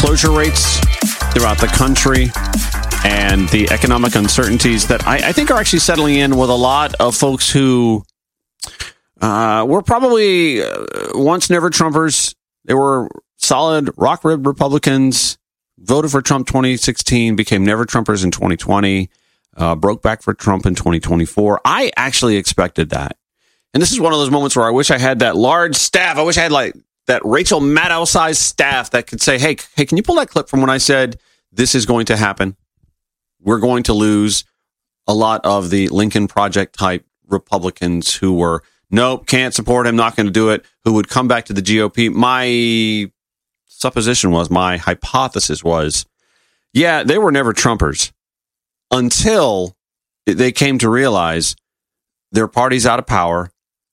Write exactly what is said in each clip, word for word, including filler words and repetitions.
closure rates throughout the country and the economic uncertainties that I, I think are actually settling in with a lot of folks who uh, were probably uh, once never Trumpers. They were solid rock-ribbed Republicans, voted for Trump twenty sixteen, became never Trumpers in twenty twenty, uh, broke back for Trump in twenty twenty-four. I actually expected that. And this is one of those moments where I wish I had that large staff. I wish I had like that Rachel Maddow-sized staff that could say, hey, hey, can you pull that clip from when I said this is going to happen? We're going to lose a lot of the Lincoln Project type Republicans who were, nope, can't support him, not going to do it, who would come back to the G O P. My supposition was, my hypothesis was, yeah, they were never Trumpers until they came to realize their party's out of power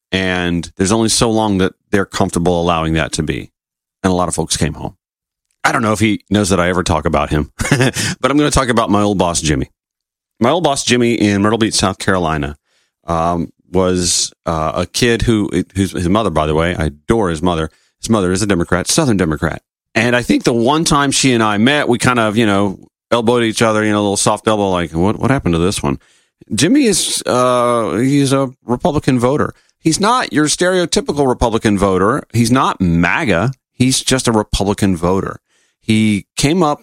and there's only so long that they're comfortable allowing that to be. And a lot of folks came home. I don't know if he knows that I ever talk about him, but I'm going to talk about my old boss, Jimmy. My old boss, Jimmy, in Myrtle Beach, South Carolina, um, was uh, a kid who, who's his mother, by the way, I adore his mother. His mother is a Democrat, Southern Democrat. And I think the one time she and I met, we kind of, you know, elbowed each other, you know, a little soft elbow, like, what, what happened to this one? Jimmy is, uh, he's a Republican voter. He's not your stereotypical Republican voter. He's not MAGA. He's just a Republican voter. He came up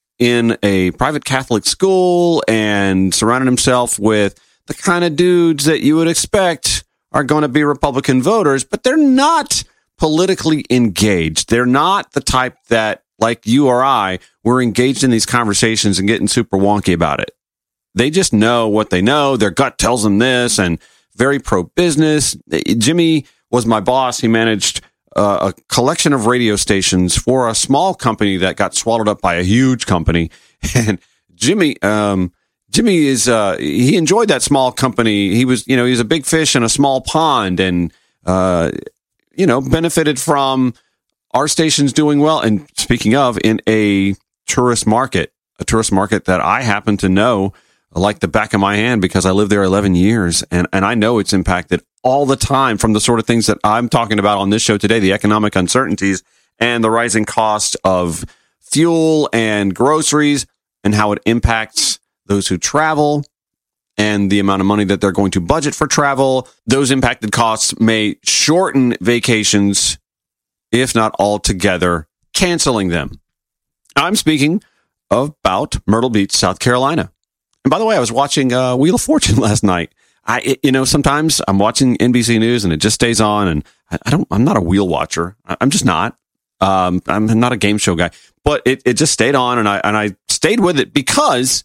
in a private Catholic school and surrounded himself with the kind of dudes that you would expect are going to be Republican voters, but they're not politically engaged. They're not the type that, like you or I, were engaged in these conversations and getting super wonky about it. They just know what they know. Their gut tells them this, and very pro-business. Jimmy was my boss. He managed uh, a collection of radio stations for a small company that got swallowed up by a huge company. And Jimmy, um, Jimmy is, uh, he enjoyed that small company. He was, you know, he was a big fish in a small pond and, uh, you know, benefited from our stations doing well. And speaking of, in a tourist market, a tourist market that I happen to know like the back of my hand because I lived there eleven years, and, and I know it's impacted all the time from the sort of things that I'm talking about on this show today, the economic uncertainties and the rising cost of fuel and groceries and how it impacts those who travel and the amount of money that they're going to budget for travel. Those impacted costs may shorten vacations, if not altogether canceling them. I'm speaking about Myrtle Beach, South Carolina. And by the way, I was watching uh, Wheel of Fortune last night. I, you know, sometimes I'm watching N B C News and it just stays on, and I, I don't. I'm not a wheel watcher. I, I'm just not. Um, I'm not a game show guy. But it, it just stayed on, and I and I stayed with it because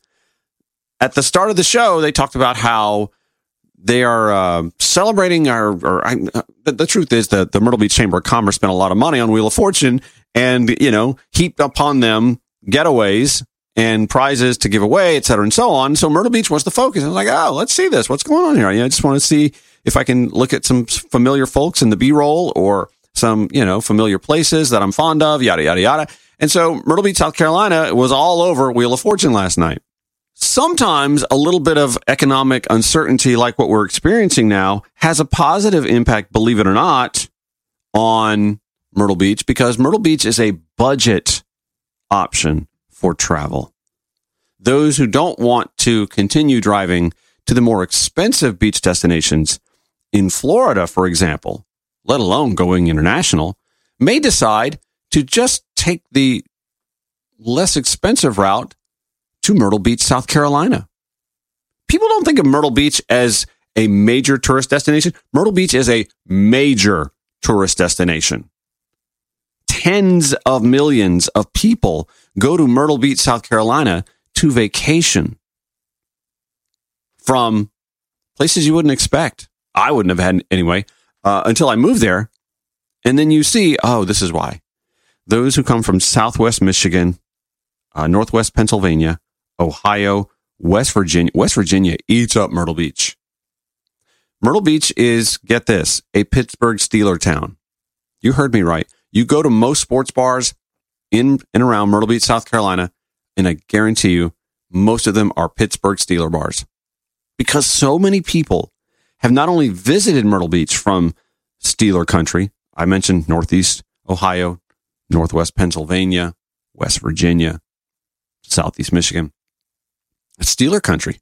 at the start of the show they talked about how they are uh, celebrating our. Or I, uh, the, the truth is that the Myrtle Beach Chamber of Commerce spent a lot of money on Wheel of Fortune, and you know, heaped upon them getaways and prizes to give away, et cetera, and so on. So Myrtle Beach was the focus. I was like, oh, let's see this. What's going on here? You know, I just want to see if I can look at some familiar folks in the B-roll or some, you know, familiar places that I'm fond of, yada, yada, yada. And so Myrtle Beach, South Carolina was all over Wheel of Fortune last night. Sometimes a little bit of economic uncertainty like what we're experiencing now has a positive impact, believe it or not, on Myrtle Beach, because Myrtle Beach is a budget option for travel. Those who don't want to continue driving to the more expensive beach destinations in Florida, for example, let alone going international, may decide to just take the less expensive route to Myrtle Beach, South Carolina. People don't think of Myrtle Beach as a major tourist destination. Myrtle Beach is a major tourist destination. Tens of millions of people go to Myrtle Beach, South Carolina to vacation from places you wouldn't expect. I wouldn't have had anyway, uh, until I moved there. And then you see, oh, this is why. Those who come from Southwest Michigan, uh, Northwest Pennsylvania, Ohio, West Virginia. West Virginia eats up Myrtle Beach. Myrtle Beach is, get this, a Pittsburgh Steeler town. You heard me right. You go to most sports bars in and around Myrtle Beach, South Carolina, and I guarantee you, most of them are Pittsburgh Steeler bars. Because so many people have not only visited Myrtle Beach from Steeler country, I mentioned Northeast Ohio, Northwest Pennsylvania, West Virginia, Southeast Michigan. It's Steeler country.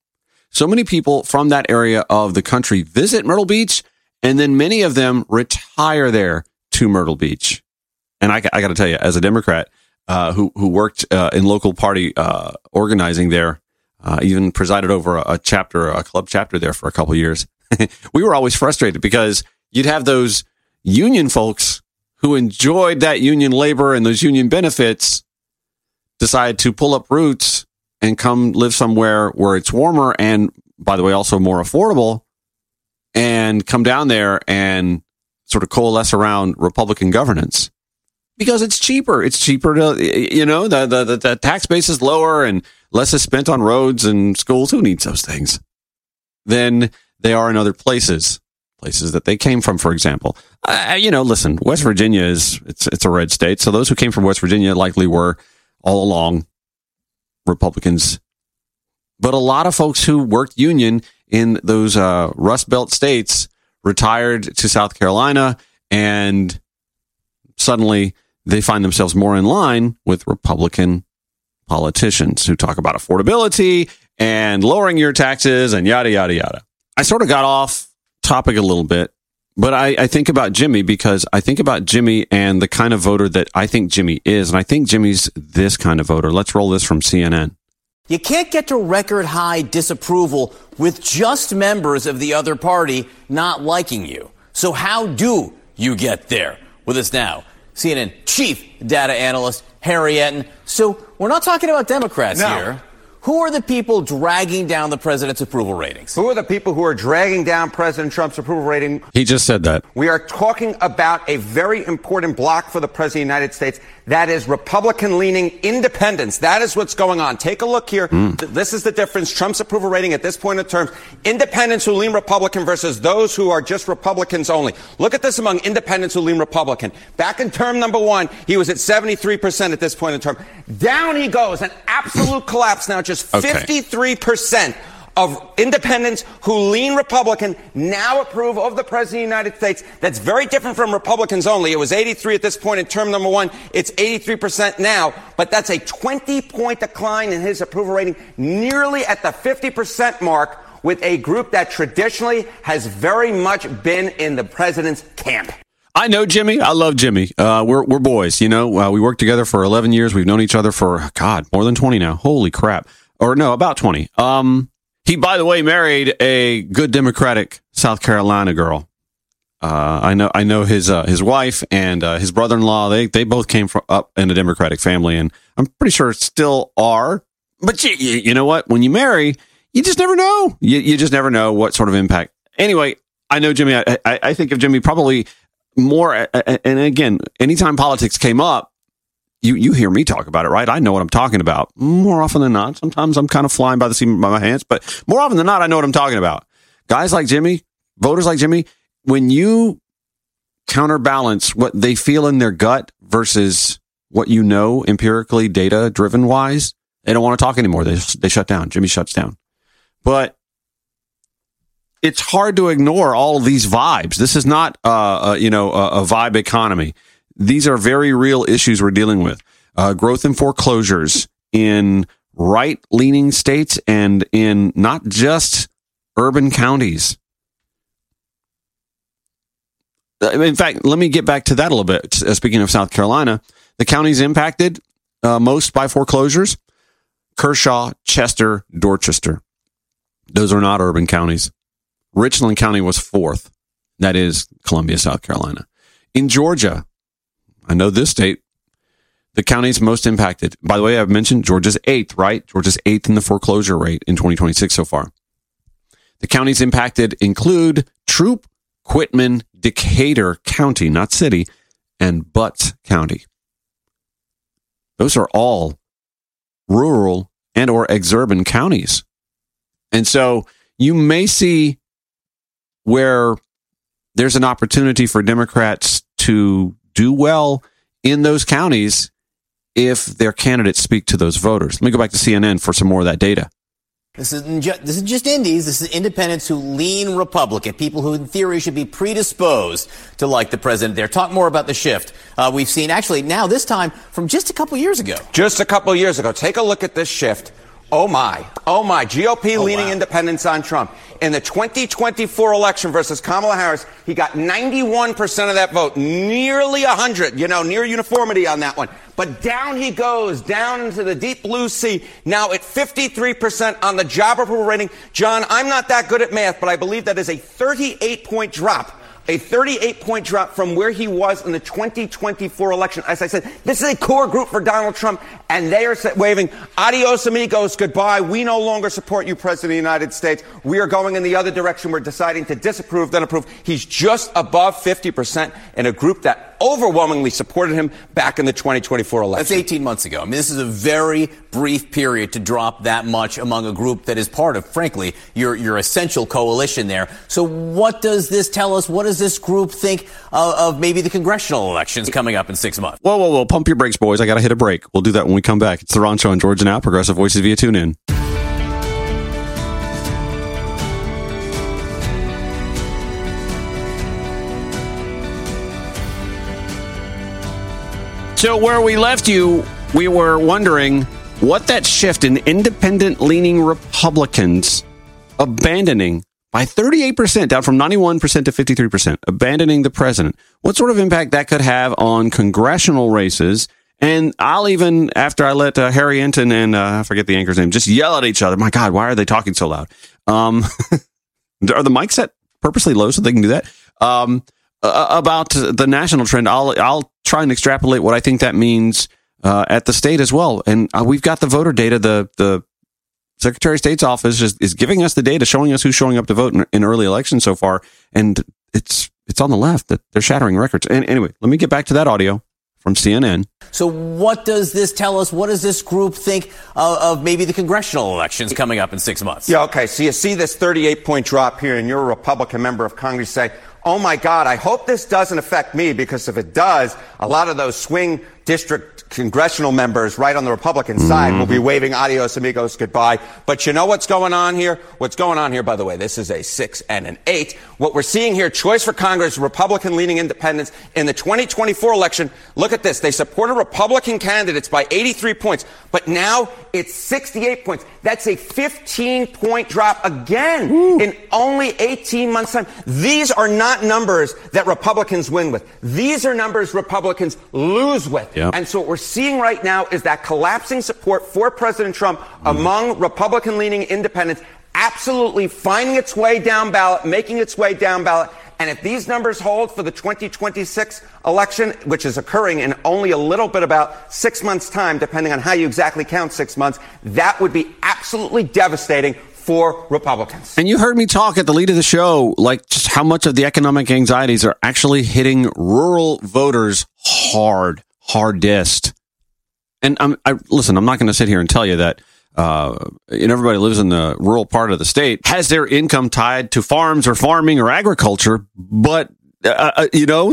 So many people from that area of the country visit Myrtle Beach, and then many of them retire there to Myrtle Beach. And I, I got to tell you, as a Democrat uh, who who worked uh, in local party uh, organizing there, uh, even presided over a, a chapter, a club chapter there for a couple of years, we were always frustrated because you'd have those union folks who enjoyed that union labor and those union benefits decide to pull up roots and come live somewhere where it's warmer and, by the way, also more affordable, and come down there and sort of coalesce around Republican governance because it's cheaper. It's cheaper to, you know, the, the, the tax base is lower and less is spent on roads and schools. Who needs those things? Than they are in other places, places that they came from, for example. Uh, you know, listen, West Virginia is, it's, it's a red state. So those who came from West Virginia likely were all along Republicans. But a lot of folks who worked union in those uh, Rust Belt states retired to South Carolina, and suddenly they find themselves more in line with Republican politicians who talk about affordability and lowering your taxes and yada, yada, yada. I sort of got off topic a little bit, but I, I think about Jimmy because I think about Jimmy and the kind of voter that I think Jimmy is, and I think Jimmy's this kind of voter. Let's roll this from C N N. You can't get to record high disapproval with just members of the other party not liking you. So how do you get there? With us now, C N N chief data analyst Harry Etten. So we're not talking about Democrats no. here. Who are the people dragging down the president's approval ratings? Who are the people who are dragging down President Trump's approval rating? He just said that. We are talking about a very important block for the President of the United States. That is Republican-leaning independents. That is what's going on. Take a look here. Mm. This is the difference. Trump's approval rating at this point in terms. Independents who lean Republican versus those who are just Republicans only. Look at this among independents who lean Republican. Back in term number one, he was at seventy-three percent at this point in term. Down he goes. An absolute collapse now. Just fifty-three percent of independents who lean Republican now approve of the President of the United States. That's very different from Republicans only. It was eighty-three at this point in term number one. It's eighty-three percent now, but that's a twenty-point decline in his approval rating, nearly at the fifty percent mark, with a group that traditionally has very much been in the president's camp. I know Jimmy. I love Jimmy. Uh, we're we're boys, you know. Uh, we worked together for eleven years. We've known each other for, God, more than twenty now. Holy crap. Or no, about twenty. Um, he, by the way, married a good Democratic South Carolina girl. Uh, I know I know his uh, his wife and uh, his brother-in-law. They they both came from up in a Democratic family, and I'm pretty sure still are. But you, you, you know what? When you marry, you just never know. You you just never know what sort of impact. Anyway, I know Jimmy. I, I, I think of Jimmy probably more, and again, anytime politics came up, you you hear me talk about it, right? I know what I'm talking about more often than not. Sometimes I'm kind of flying by the seat of my hands, but more often than not, I know what I'm talking about. Guys like Jimmy, voters like Jimmy, when you counterbalance what they feel in their gut versus what you know empirically, data driven wise, they don't want to talk anymore. They they shut down. Jimmy shuts down. But it's hard to ignore all of these vibes. This is not, uh, uh, you know, a, a vibe economy. These are very real issues we're dealing with. Uh, growth in foreclosures in right-leaning states and in not just urban counties. In fact, let me get back to that a little bit. Speaking of South Carolina, the counties impacted uh, most by foreclosures: Kershaw, Chester, Dorchester. Those are not urban counties. Richland County was fourth. That is Columbia, South Carolina. In Georgia, I know this state, the counties most impacted. By the way, I've mentioned Georgia's eighth, right? Georgia's eighth in the foreclosure rate in twenty twenty-six so far. The counties impacted include Troup, Quitman, Decatur County, not city, and Butts County. Those are all rural and or exurban counties. And so you may see where there's an opportunity for Democrats to do well in those counties if their candidates speak to those voters. Let me go back to C N N for some more of that data. This isn't ju- this is just indies. This is independents who lean Republican, people who in theory should be predisposed to like the president there. Talk more about the shift uh, we've seen actually now this time from just a couple years ago. Just a couple years ago. Take a look at this shift. Oh, my. Oh, my. G O P oh, leaning wow. independents on Trump. In the twenty twenty-four election versus Kamala Harris, he got ninety-one percent of that vote, nearly one hundred, you know, near uniformity on that one. But down he goes, down into the deep blue sea, now at fifty-three percent on the job approval rating. John, I'm not that good at math, but I believe that is a thirty-eight point drop. A thirty-eight point drop from where he was in the twenty twenty-four election. As I said, this is a core group for Donald Trump, and they are waving, adios amigos, goodbye. We no longer support you, President of the United States. We are going in the other direction. We're deciding to disapprove, then approve. He's just above fifty percent in a group that overwhelmingly supported him back in the twenty twenty-four election. That's eighteen months ago. I mean, this is a very brief period to drop that much among a group that is part of, frankly, your, your essential coalition there. So what does this tell us? What does this group think of, of maybe the congressional elections coming up in six months? Whoa, whoa, whoa. Pump your brakes, boys. I got to hit a break. We'll do that when we come back. It's The Ron Show on Georgia Now, Progressive Voices via TuneIn. So where we left you, we were wondering what that shift in independent-leaning Republicans abandoning by thirty-eight percent, down from ninety-one percent to fifty-three percent, abandoning the president, what sort of impact that could have on congressional races. And I'll even, after I let uh, Harry Enton and, uh, I forget the anchor's name, just yell at each other. My God, why are they talking so loud? Um, are the mics set purposely low so they can do that? Um, uh, about the national trend, I'll I'll try and extrapolate what I think that means uh, at the state as well. And uh, we've got the voter data. The the Secretary of State's office is, is giving us the data, showing us who's showing up to vote in, in early elections so far. And it's it's on the left that they're shattering records. And anyway, let me get back to that audio from C N N. So what does this tell us? What does this group think of, of maybe the congressional elections coming up in six months? Yeah, okay. So you see this thirty-eight point drop here, and you're a Republican member of Congress, say, oh, my God, I hope this doesn't affect me, because if it does, a lot of those swing district congressional members right on the Republican side mm-hmm. will be waving adios amigos goodbye. But you know what's going on here? What's going on here, by the way, this is a six and an eight. What we're seeing here, choice for Congress, Republican-leaning independents in the twenty twenty-four election. Look at this. They supported Republican candidates by eighty-three points, but now it's sixty-eight points. That's a fifteen point drop again Ooh. in only eighteen months' time. These are not numbers that Republicans win with. These are numbers Republicans lose with. Yep. And so what we're seeing right now is that collapsing support for President Trump mm. among Republican-leaning independents absolutely finding its way down ballot, making its way down ballot. And if these numbers hold for the twenty twenty-six election, which is occurring in only a little bit about six months' time, depending on how you exactly count six months, that would be absolutely devastating for Republicans. And you heard me talk at the lead of the show, like just how much of the economic anxieties are actually hitting rural voters hard, hardest. And I'm, I, listen, I'm not going to sit here and tell you that uh, and everybody lives in the rural part of the state, has their income tied to farms or farming or agriculture. But, uh, you know,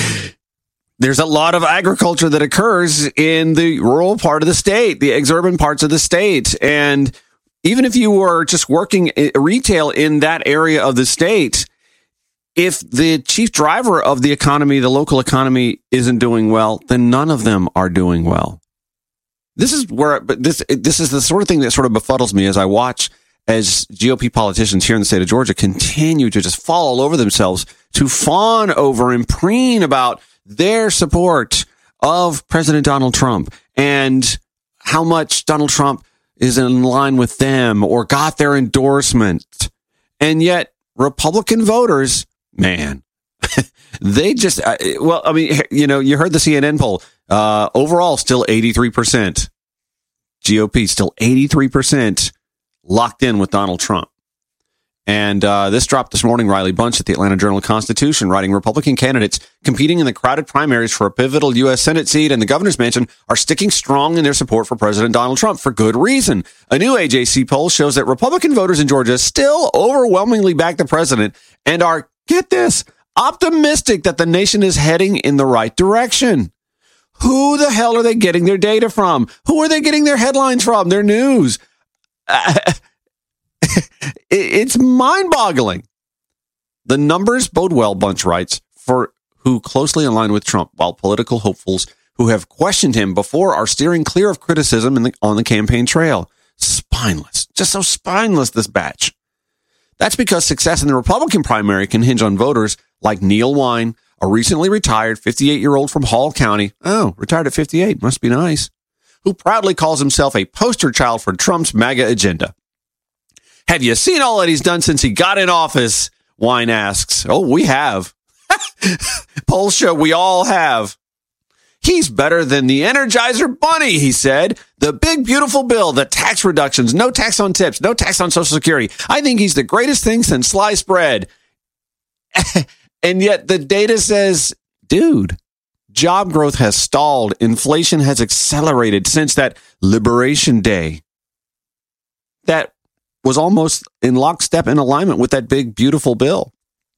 there's a lot of agriculture that occurs in the rural part of the state, the exurban parts of the state. And even if you were just working retail in that area of the state, if the chief driver of the economy, the local economy, isn't doing well, then none of them are doing well. This is where, but this this is the sort of thing that sort of befuddles me as I watch as G O P politicians here in the state of Georgia continue to just fall all over themselves to fawn over and preen about their support of President Donald Trump and how much Donald Trump is in line with them or got their endorsement. And yet Republican voters, man, they just, uh, well, I mean, you know, you heard the C N N poll, uh, overall still eighty-three percent. G O P still eighty-three percent locked in with Donald Trump. And uh, this dropped this morning. Riley Bunch at the Atlanta Journal-Constitution writing, Republican candidates competing in the crowded primaries for a pivotal U S Senate seat and the governor's mansion are sticking strong in their support for President Donald Trump for good reason. A new A J C poll shows that Republican voters in Georgia still overwhelmingly back the president and are, get this, optimistic that the nation is heading in the right direction. Who the hell are they getting their data from? Who are they getting their headlines from, their news? Uh, It's mind-boggling. The numbers bode well, Bunch writes, for who closely align with Trump, while political hopefuls who have questioned him before are steering clear of criticism in the, on the campaign trail. Spineless. Just so spineless, this batch. That's because success in the Republican primary can hinge on voters like Neil Wine, a recently retired fifty-eight-year-old from Hall County. Oh, retired at fifty-eight. Must be nice. Who proudly calls himself a poster child for Trump's MAGA agenda. Have you seen all that he's done since he got in office? Wine asks. Oh, we have. Polls show we all have. He's better than the Energizer Bunny, he said. The big, beautiful bill, the tax reductions, no tax on tips, no tax on Social Security. I think he's the greatest thing since sliced bread. And yet the data says, dude, job growth has stalled. Inflation has accelerated since that Liberation Day. That was almost in lockstep in alignment with that big, beautiful bill.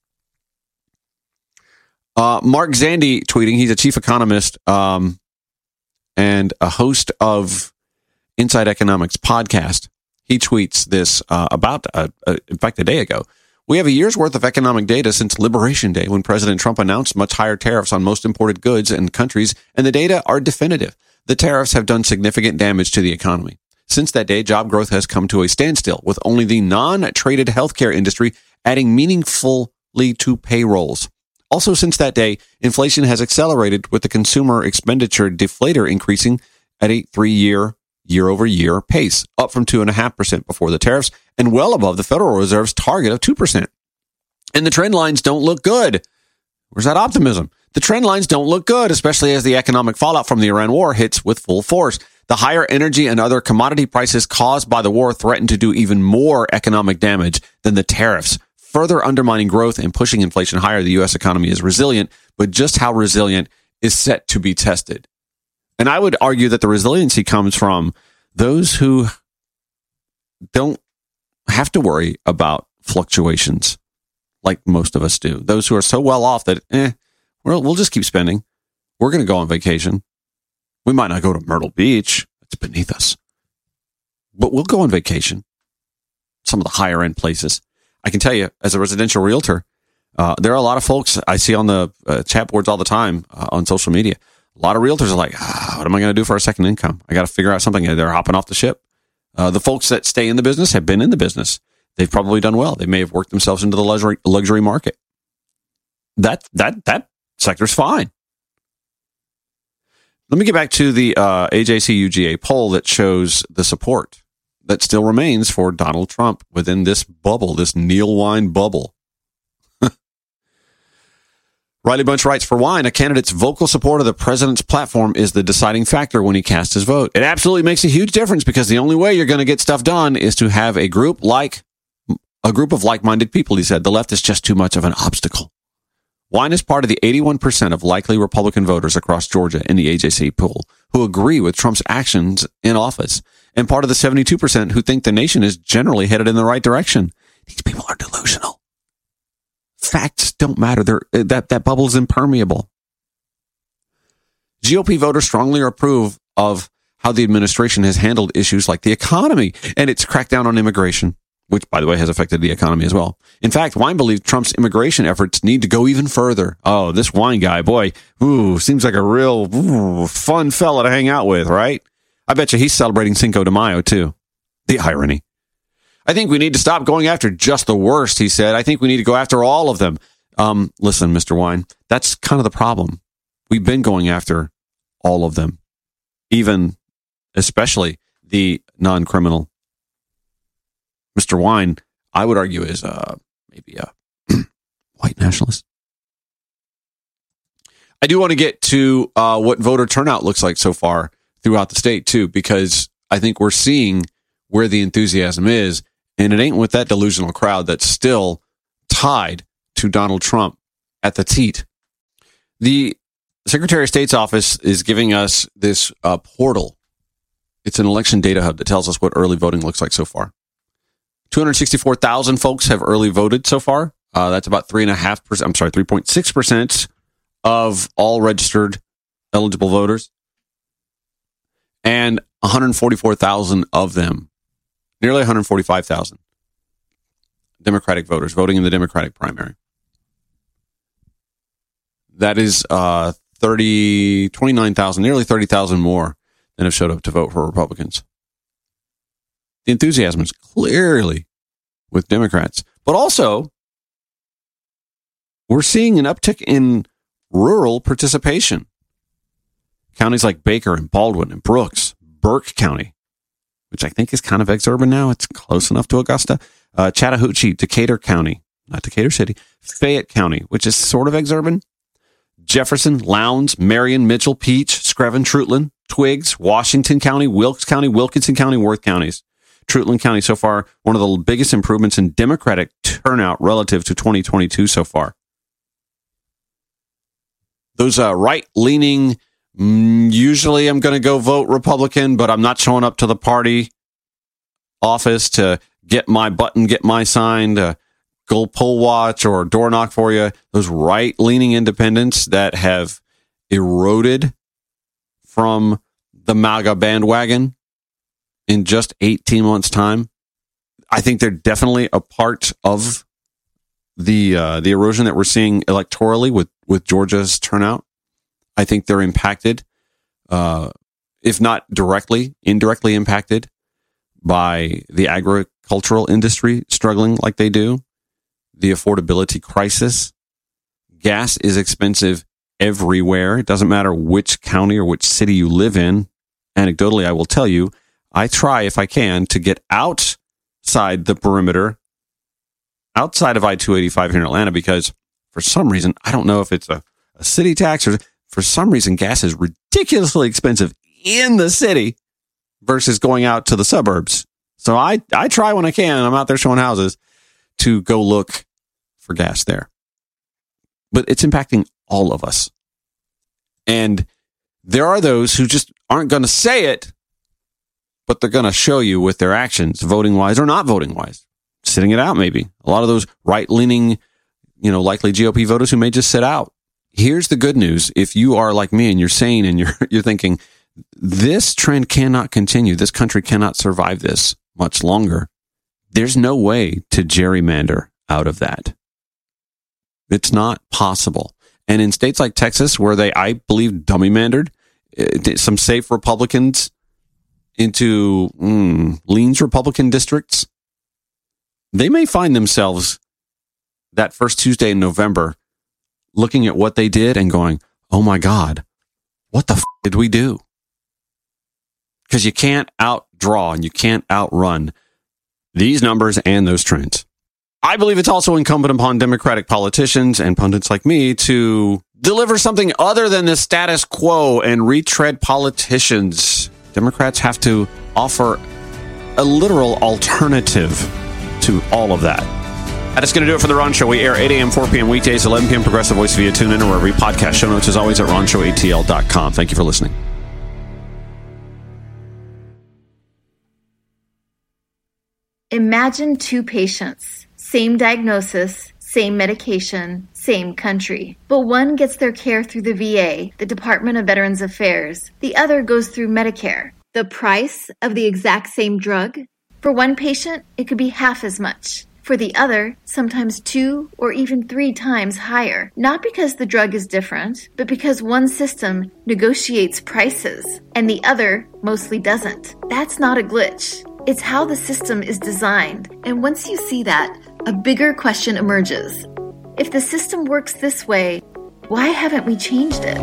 Uh, Mark Zandi tweeting, he's a chief economist um, and a host of Inside Economics podcast. He tweets this uh, about, uh, uh, in fact, a day ago. We have a year's worth of economic data since Liberation Day, when President Trump announced much higher tariffs on most imported goods and countries, and the data are definitive. The tariffs have done significant damage to the economy. Since that day, job growth has come to a standstill, with only the non-traded healthcare industry adding meaningfully to payrolls. Also, since that day, inflation has accelerated, with the consumer expenditure deflator increasing at a three-year, year-over-year pace, up from two point five percent before the tariffs and well above the Federal Reserve's target of two percent. And the trend lines don't look good. Where's that optimism? The trend lines don't look good, especially as the economic fallout from the Iran war hits with full force. The higher energy and other commodity prices caused by the war threaten to do even more economic damage than the tariffs, further undermining growth and pushing inflation higher. The U S economy is resilient, but just how resilient is set to be tested. And I would argue that the resiliency comes from those who don't have to worry about fluctuations like most of us do. Those who are so well off that, eh, we'll, we'll just keep spending. We're going to go on vacation. We might not go to Myrtle Beach. It's beneath us. But we'll go on vacation. Some of the higher end places. I can tell you, as a residential realtor, uh, there are a lot of folks I see on the uh, chat boards all the time uh, on social media. A lot of realtors are like, ah, what am I going to do for a second income? I got to figure out something. They're hopping off the ship. Uh, the folks that stay in the business have been in the business. They've probably done well. They may have worked themselves into the luxury luxury market. That that that sector's fine. Let me get back to the uh, A J C U G A poll that shows the support that still remains for Donald Trump within this bubble, this Neil Wine bubble. Riley Bunch writes, for Wine, a candidate's vocal support of the president's platform is the deciding factor when he casts his vote. It absolutely makes a huge difference, because the only way you're going to get stuff done is to have a group like a group of like-minded people, he said. The left is just too much of an obstacle. Wine is part of the eighty-one percent of likely Republican voters across Georgia in the A J C poll who agree with Trump's actions in office, and part of the seventy-two percent who think the nation is generally headed in the right direction. These people are delusional. Facts don't matter. They're, that, that bubble is impermeable. G O P voters strongly approve of how the administration has handled issues like the economy and its crackdown on immigration, which, by the way, has affected the economy as well. In fact, Wine believes Trump's immigration efforts need to go even further. Oh, this Wine guy, boy, ooh, seems like a real ooh, fun fella to hang out with, right? I bet you he's celebrating Cinco de Mayo, too. The irony. I think we need to stop going after just the worst, he said. I think we need to go after all of them. Um, listen, Mister Wine, that's kind of the problem. We've been going after all of them, even especially the non-criminal. Mister Wine, I would argue, is uh, maybe a white nationalist. I do want to get to uh, what voter turnout looks like so far throughout the state, too, because I think we're seeing where the enthusiasm is, and it ain't with that delusional crowd that's still tied to Donald Trump at the teat. The Secretary of State's office is giving us this uh, portal. It's an election data hub that tells us what early voting looks like so far. two hundred sixty-four thousand folks have early voted so far. Uh, that's about three and a half percent. I'm sorry, three point six percent of all registered eligible voters, and one hundred forty-four thousand of them, nearly one hundred forty-five thousand, Democratic voters voting in the Democratic primary. That is uh, thirty, twenty-nine thousand, nearly thirty thousand more than have showed up to vote for Republicans. The enthusiasm is clearly with Democrats. But also, we're seeing an uptick in rural participation. Counties like Baker and Baldwin and Brooks, Burke County, which I think is kind of exurban now. It's close enough to Augusta. Uh, Chattahoochee, Decatur County, not Decatur City, Fayette County, which is sort of exurban. Jefferson, Lowndes, Marion, Mitchell, Peach, Screven, Trutland, Twiggs, Washington County, Wilkes County, Wilkinson County, Worth counties. Trutland County so far, one of the biggest improvements in Democratic turnout relative to twenty twenty-two so far. Those uh, right-leaning, mm, usually I'm going to go vote Republican, but I'm not showing up to the party office to get my button, get my sign, to go poll watch or door knock for you. Those right-leaning independents that have eroded from the MAGA bandwagon in just eighteen months' time. I think they're definitely a part of the uh, the erosion that we're seeing electorally with, with Georgia's turnout. I think they're impacted, uh, if not directly, indirectly impacted by the agricultural industry struggling like they do, the affordability crisis. Gas is expensive everywhere. It doesn't matter which county or which city you live in. Anecdotally, I will tell you, I try, if I can, to get outside the perimeter, outside of I two eighty-five here in Atlanta, because for some reason, I don't know if it's a, a city tax or for some reason, gas is ridiculously expensive in the city versus going out to the suburbs. So I, I try when I can, I'm out there showing houses, to go look for gas there. But it's impacting all of us. And there are those who just aren't going to say it, but they're going to show you with their actions, voting wise or not voting wise, sitting it out maybe. A lot of those right-leaning, you know, likely G O P voters who may just sit out. Here's the good news. If you are like me and you're sane and you're you're thinking, this trend cannot continue, this country cannot survive this much longer, there's no way to gerrymander out of that. It's not possible. And in states like Texas, where they, I believe, dummy-mandered some safe Republicans into mm, leans Republican districts, they may find themselves that first Tuesday in November looking at what they did and going, oh my God, what the f- did we do? Because you can't outdraw and you can't outrun these numbers and those trends. I believe it's also incumbent upon Democratic politicians and pundits like me to deliver something other than the status quo and retread politicians. Democrats have to offer a literal alternative to all of that. That's going to do it for The Ron Show. We air eight a.m., four p.m. weekdays, eleven p.m. Progressive Voice via TuneIn or wherever you podcast. Show notes, as always, at ron show a t l dot com. Thank you for listening. Imagine two patients, same diagnosis, same medication, same country. But one gets their care through the V A, the Department of Veterans Affairs. The other goes through Medicare. The price of the exact same drug? For one patient, it could be half as much. For the other, sometimes two or even three times higher. Not because the drug is different, but because one system negotiates prices and the other mostly doesn't. That's not a glitch. It's how the system is designed. And once you see that, a bigger question emerges. If the system works this way, why haven't we changed it?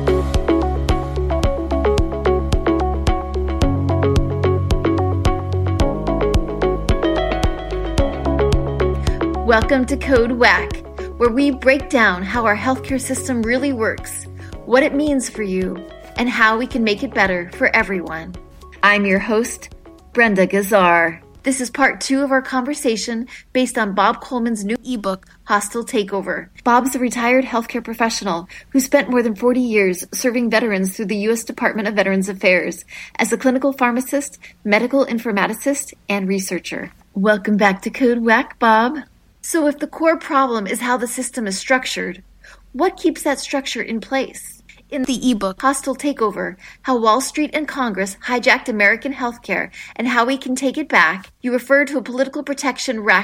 Welcome to Code Whack, where we break down how our healthcare system really works, what it means for you, and how we can make it better for everyone. I'm your host, Brenda Gazzar. This is part two of our conversation based on Bob Coleman's new ebook, Hostile Takeover. Bob's a retired healthcare professional who spent more than forty years serving veterans through the U S Department of Veterans Affairs as a clinical pharmacist, medical informaticist, and researcher. Welcome back to Code Whack, Bob. So if the core problem is how the system is structured, what keeps that structure in place? In the ebook, Hostile Takeover, How Wall Street and Congress Hijacked American Healthcare and How We Can Take It Back, you refer to a political protection racket.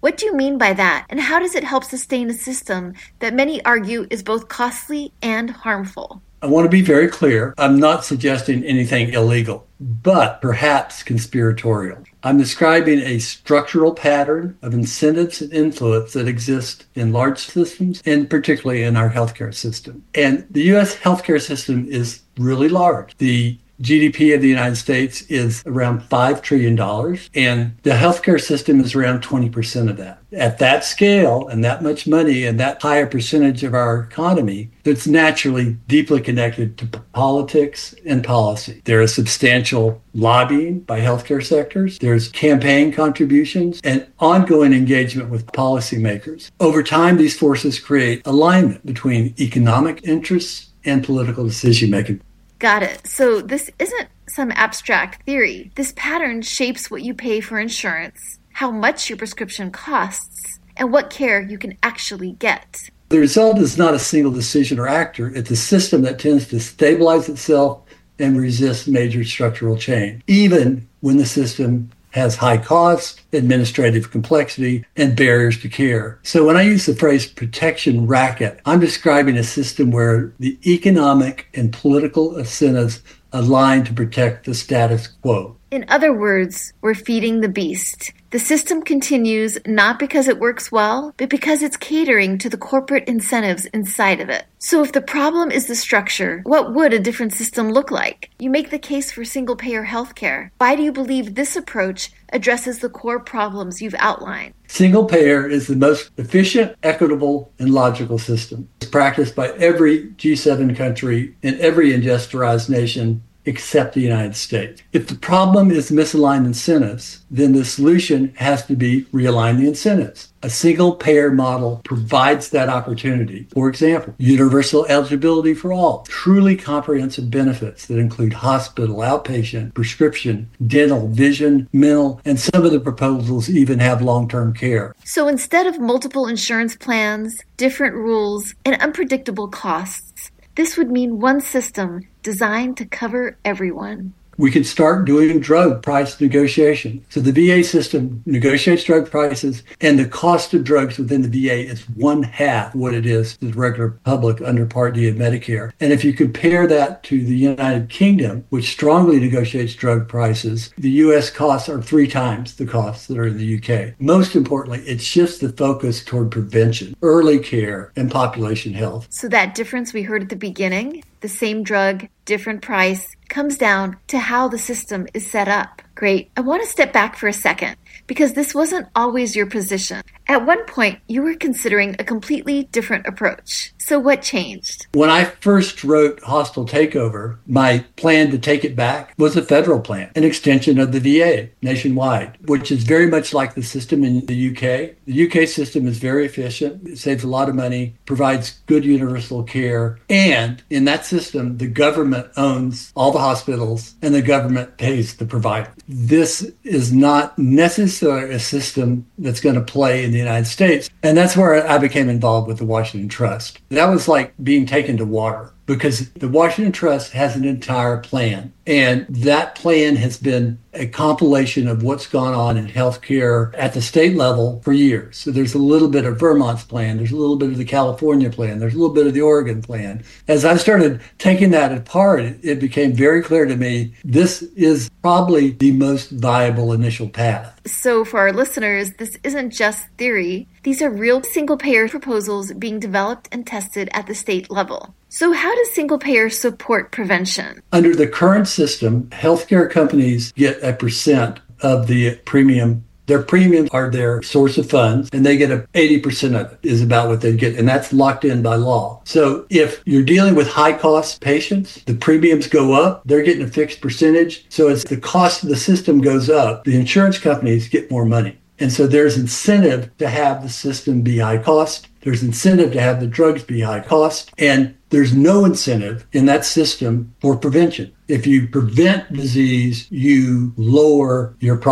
What do you mean by that, and how does it help sustain a system that many argue is both costly and harmful? I want to be very clear. I'm not suggesting anything illegal, but perhaps conspiratorial. I'm describing a structural pattern of incentives and influence that exist in large systems, and particularly in our healthcare system. And the U S healthcare system is really large. The G D P of the United States is around five trillion dollars, and the healthcare system is around twenty percent of that. At that scale and that much money and that higher percentage of our economy, that's naturally deeply connected to politics and policy. There is substantial lobbying by healthcare sectors. There's campaign contributions and ongoing engagement with policymakers. Over time, these forces create alignment between economic interests and political decision-making. Got it. So this isn't some abstract theory. This pattern shapes what you pay for insurance, how much your prescription costs, and what care you can actually get. The result is not a single decision or actor. It's a system that tends to stabilize itself and resist major structural change, even when the system has high costs, administrative complexity, and barriers to care. So when I use the phrase protection racket, I'm describing a system where the economic and political incentives align to protect the status quo. In other words, we're feeding the beast. The system continues not because it works well, but because it's catering to the corporate incentives inside of it. So if the problem is the structure, what would a different system look like? You make the case for single-payer healthcare. Why do you believe this approach addresses the core problems you've outlined? Single-payer is the most efficient, equitable, and logical system. It's practiced by every G seven country and every industrialized nation except the United States. If the problem is misaligned incentives, then the solution has to be realign the incentives. A single payer model provides that opportunity. For example, universal eligibility for all, truly comprehensive benefits that include hospital, outpatient, prescription, dental, vision, mental, and some of the proposals even have long-term care. So instead of multiple insurance plans, different rules, and unpredictable costs, this would mean one system designed to cover everyone. We can start doing drug price negotiation. So the V A system negotiates drug prices, and the cost of drugs within the V A is one half what it is to the regular public under Part D of Medicare. And if you compare that to the United Kingdom, which strongly negotiates drug prices, the U S costs are three times the costs that are in the U K. Most importantly, it shifts the focus toward prevention, early care, and population health. So that difference we heard at the beginning, the same drug, different price, comes down to how the system is set up. Great. I want to step back for a second because this wasn't always your position. At one point, you were considering a completely different approach. So what changed? When I first wrote Hostile Takeover, my plan to take it back was a federal plan, an extension of the V A nationwide, which is very much like the system in the U K. The U K system is very efficient. It saves a lot of money, provides good universal care, and in that system, the government owns all the hospitals and the government pays the provider. This is not necessarily a system that's going to play in the United States. And that's where I became involved with the Washington Trust. That was like being taken to water because the Washington Trust has an entire plan. And that plan has been a compilation of what's gone on in healthcare at the state level for years. So there's a little bit of Vermont's plan. There's a little bit of the California plan. There's a little bit of the Oregon plan. As I started taking that apart, it became very clear to me this is probably the most viable initial path. So for our listeners, this isn't just theory. These are real single-payer proposals being developed and tested at the state level. So how does single-payer support prevention? Under the current system, healthcare companies get a percent of the premium. Their premiums are their source of funds, and they get a eighty percent of it is about what they get, and that's locked in by law. So if you're dealing with high-cost patients, the premiums go up, they're getting a fixed percentage. So as the cost of the system goes up, the insurance companies get more money. And so there's incentive to have the system be high cost. There's incentive to have the drugs be high cost. And there's no incentive in that system for prevention. If you prevent disease, you lower your profit.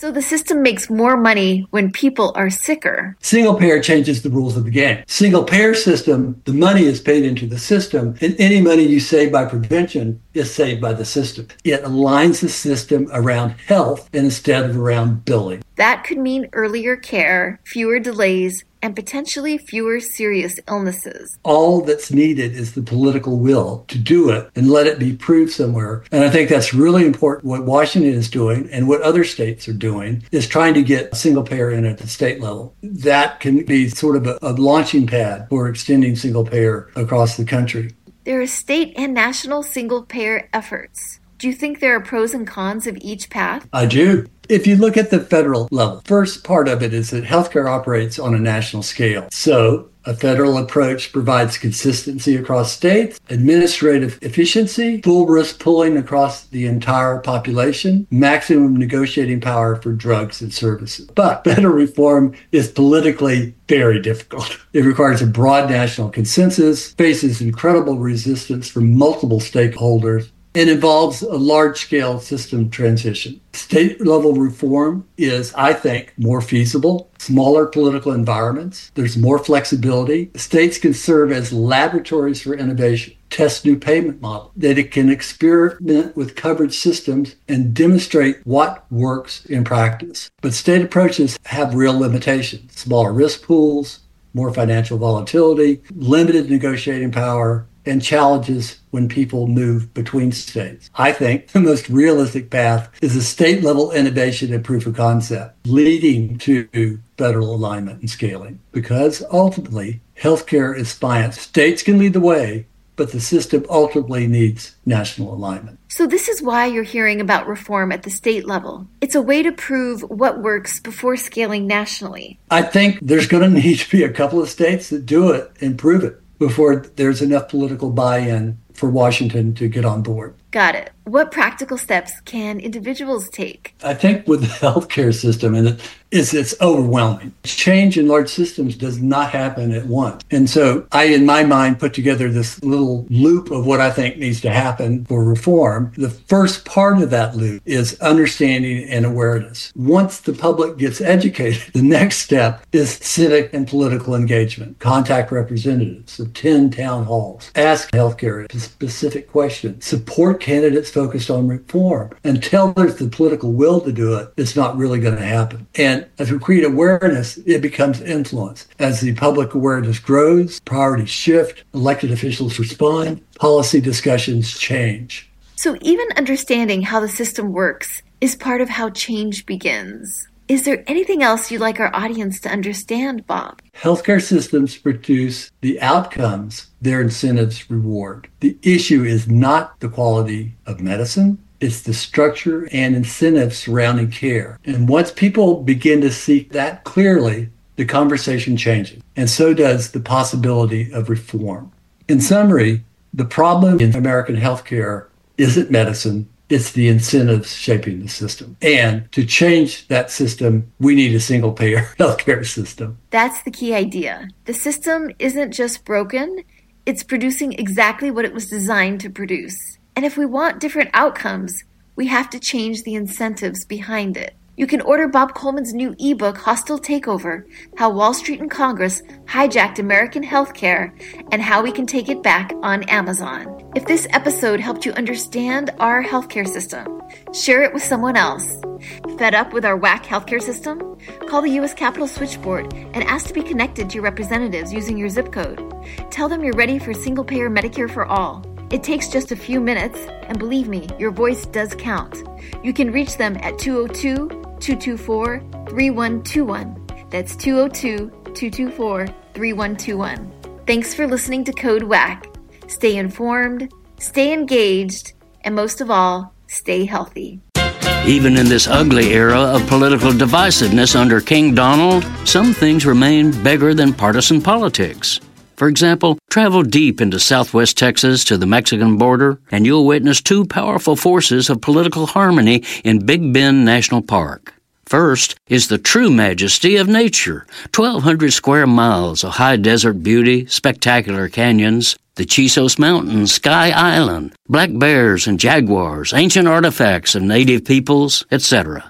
So the system makes more money when people are sicker. Single payer changes the rules of the game. Single payer system, the money is paid into the system, and any money you save by prevention is saved by the system. It aligns the system around health instead of around billing. That could mean earlier care, fewer delays, and potentially fewer serious illnesses. All that's needed is the political will to do it and let it be proved somewhere. And I think that's really important. What Washington is doing and what other states are doing is trying to get single payer in at the state level. That can be sort of a, a launching pad for extending single payer across the country. There are state and national single payer efforts. Do you think there are pros and cons of each path? I do. If you look at the federal level, first part of it is that healthcare operates on a national scale. So a federal approach provides consistency across states, administrative efficiency, full risk pooling across the entire population, maximum negotiating power for drugs and services. But federal reform is politically very difficult. It requires a broad national consensus, faces incredible resistance from multiple stakeholders, and involves a large-scale system transition. State-level reform is, I think, more feasible, smaller political environments. There's more flexibility. States can serve as laboratories for innovation, test new payment models, that it can experiment with coverage systems and demonstrate what works in practice. But state approaches have real limitations: smaller risk pools, more financial volatility, limited negotiating power, and challenges when people move between states. I think the most realistic path is a state-level innovation and proof of concept, leading to federal alignment and scaling. Because ultimately, healthcare is science. States can lead the way, but the system ultimately needs national alignment. So this is why you're hearing about reform at the state level. It's a way to prove what works before scaling nationally. I think there's going to need to be a couple of states that do it and prove it before there's enough political buy-in for Washington to get on board. Got it. What practical steps can individuals take? I think with the healthcare system, and it's, it's overwhelming. Change in large systems does not happen at once. And so I, in my mind, put together this little loop of what I think needs to happen for reform. The first part of that loop is understanding and awareness. Once the public gets educated, the next step is civic and political engagement. Contact representatives, attend town halls, ask healthcare specific questions, support candidates focused on reform. Until there's the political will to do it, it's not really going to happen. And as we create awareness, it becomes influence. As the public awareness grows, priorities shift, elected officials respond, policy discussions change. So even understanding how the system works is part of how change begins. Is there anything else you'd like our audience to understand, Bob? Healthcare systems produce the outcomes their incentives reward. The issue is not the quality of medicine. It's the structure and incentives surrounding care. And once people begin to see that clearly, the conversation changes. And so does the possibility of reform. In summary, the problem in American healthcare isn't medicine. It's the incentives shaping the system. And to change that system, we need a single-payer healthcare system. That's the key idea. The system isn't just broken, it's producing exactly what it was designed to produce. And if we want different outcomes, we have to change the incentives behind it. You can order Bob Coleman's new ebook, Hostile Takeover, How Wall Street and Congress Hijacked American Healthcare and How We Can Take It Back, on Amazon. If this episode helped you understand our healthcare system, share it with someone else. Fed up with our whack healthcare system? Call the U S Capitol switchboard and ask to be connected to your representatives using your zip code. Tell them you're ready for single-payer Medicare for all. It takes just a few minutes, and believe me, your voice does count. You can reach them at two oh two, two two four, three one two one. That's two oh two, two two four, three one two one. Thanks for listening to Code Whack. Stay informed, stay engaged, and most of all, stay healthy. Even in this ugly era of political divisiveness under King Donald, some things remain bigger than partisan politics. For example, travel deep into southwest Texas to the Mexican border, and you'll witness two powerful forces of political harmony in Big Bend National Park. First is the true majesty of nature, twelve hundred square miles of high desert beauty, spectacular canyons, the Chisos Mountains, Sky Island, black bears and jaguars, ancient artifacts of native peoples, et cetera.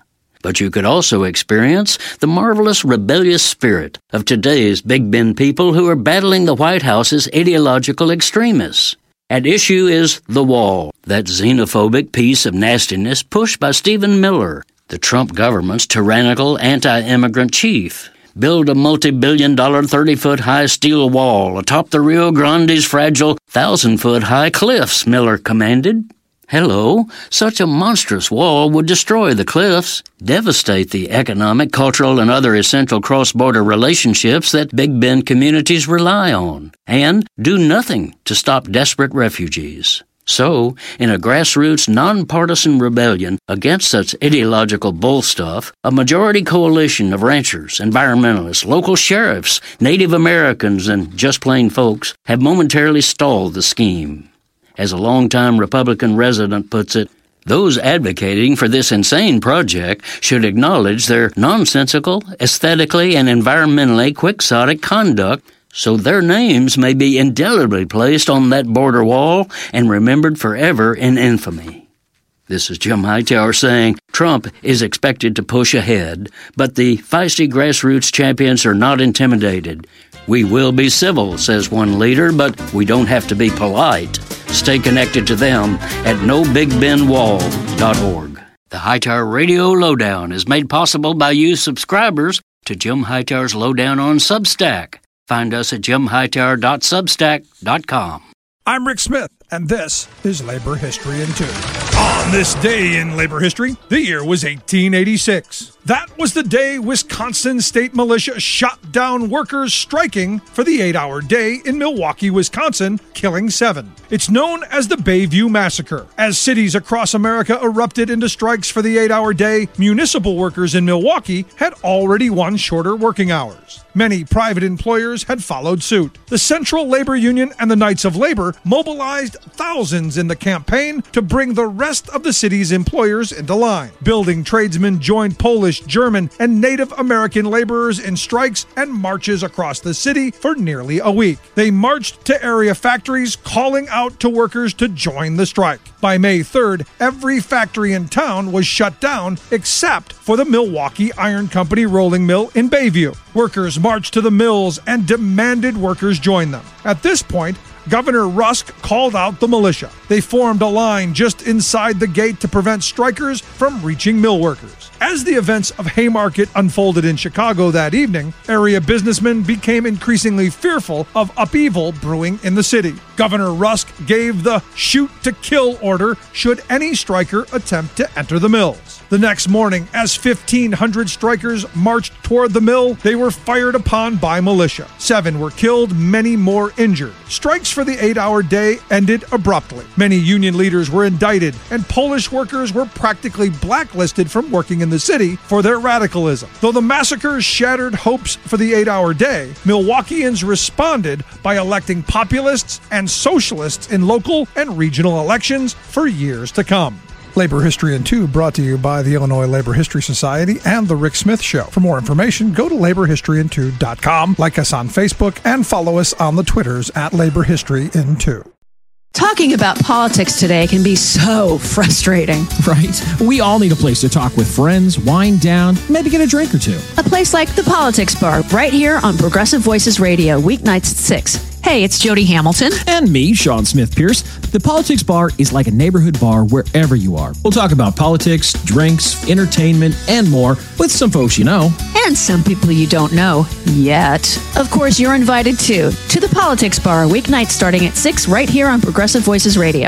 But you could also experience the marvelous rebellious spirit of today's Big Bend people who are battling the White House's ideological extremists. At issue is The Wall, that xenophobic piece of nastiness pushed by Stephen Miller, the Trump government's tyrannical anti-immigrant chief. Build a multi-billion dollar thirty-foot-high steel wall atop the Rio Grande's fragile thousand-foot-high cliffs, Miller commanded. Hello, such a monstrous wall would destroy the cliffs, devastate the economic, cultural, and other essential cross-border relationships that Big Bend communities rely on, and do nothing to stop desperate refugees. So, in a grassroots, nonpartisan rebellion against such ideological bull stuff, a majority coalition of ranchers, environmentalists, local sheriffs, Native Americans, and just plain folks have momentarily stalled the scheme. As a longtime Republican resident puts it, those advocating for this insane project should acknowledge their nonsensical, aesthetically, and environmentally quixotic conduct so their names may be indelibly placed on that border wall and remembered forever in infamy. This is Jim Hightower saying Trump is expected to push ahead, but the feisty grassroots champions are not intimidated. We will be civil, says one leader, but we don't have to be polite. Stay connected to them at no big bend wall dot org. The Hightower Radio Lowdown is made possible by you subscribers to Jim Hightower's Lowdown on Substack. Find us at jim hightower dot substack dot com. I'm Rick Smith, and this is Labor History in Two. On this day in labor history, the year was eighteen eighty-six. That was the day Wisconsin State Militia shot down workers striking for the eight-hour day in Milwaukee, Wisconsin, killing seven. It's known as the Bayview Massacre. As cities across America erupted into strikes for the eight-hour day, municipal workers in Milwaukee had already won shorter working hours. Many private employers had followed suit. The Central Labor Union and the Knights of Labor mobilized thousands in the campaign to bring the rest of the city's employers into line. Building tradesmen joined Polish, German, and Native American laborers in strikes and marches across the city for nearly a week. They marched to area factories, calling out to workers to join the strike. By May third, every factory in town was shut down except for the Milwaukee Iron Company rolling mill in Bayview. Workers marched to the mills and demanded workers join them. At this point, Governor Rusk called out the militia. They formed a line just inside the gate to prevent strikers from reaching mill workers. As the events of Haymarket unfolded in Chicago that evening, area businessmen became increasingly fearful of upheaval brewing in the city. Governor Rusk gave the shoot-to-kill order should any striker attempt to enter the mills. The next morning, as fifteen hundred strikers marched toward the mill, they were fired upon by militia. Seven were killed, many more injured. Strikes for the eight-hour day ended abruptly. Many union leaders were indicted, and Polish workers were practically blacklisted from working in the city for their radicalism. Though the massacres shattered hopes for the eight-hour day, Milwaukeeans responded by electing populists and socialists in local and regional elections for years to come. Labor History in Two brought to you by the Illinois Labor History Society and The Rick Smith Show. For more information, go to labor history in two dot com, like us on Facebook, and follow us on the Twitters at Labor History in Two. Talking about politics today can be so frustrating. Right? We all need a place to talk with friends, wind down, maybe get a drink or two. A place like the Politics Bar, right here on Progressive Voices Radio, weeknights at six. Hey, it's Jody Hamilton. And me, Sean Smith Pierce. The Politics Bar is like a neighborhood bar wherever you are. We'll talk about politics, drinks, entertainment, and more with some folks you know. And some people you don't know yet. Of course, you're invited too to the Politics Bar, weeknights starting at six, right here on Progressive Voices Radio.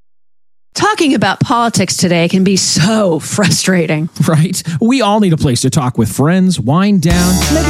Talking about politics today can be so frustrating. Right? We all need a place to talk with friends, wind down, maybe